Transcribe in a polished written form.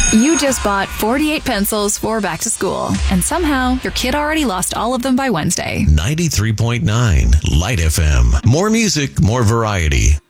You just bought 48 pencils for back to school, and somehow your kid already lost all of them by Wednesday. 93.9 Light FM. More music, more variety.